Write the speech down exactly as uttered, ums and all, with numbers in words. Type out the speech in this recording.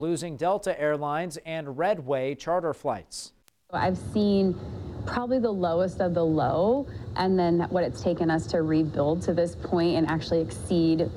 losing Delta Airlines and Redway charter flights. I've seen probably the lowest of the low, and then what it's taken us to rebuild to this point and actually exceed